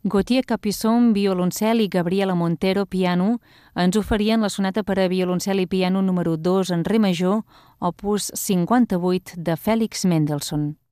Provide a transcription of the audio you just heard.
Gauthier Capuçon, violoncel, i Gabriela Montero, piano, ens oferien la sonata per a violoncel i piano número 2 en re major, opus 58 de Félix Mendelssohn.